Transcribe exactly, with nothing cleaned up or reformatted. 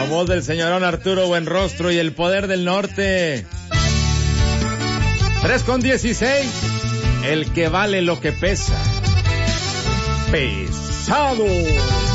voz del señorón Arturo Buenrostro y el poder del norte. tres con dieciséis. El que vale lo que pesa. Pesado.